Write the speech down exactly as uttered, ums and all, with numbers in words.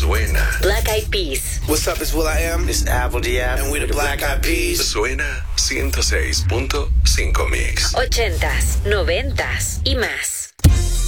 Suena. Black Eyed Peas. What's up, it's Will I Am. It's Apple Diab. And we the Black Eyed Peas. Suena ciento seis punto cinco Mix. Ochentas, noventas y más.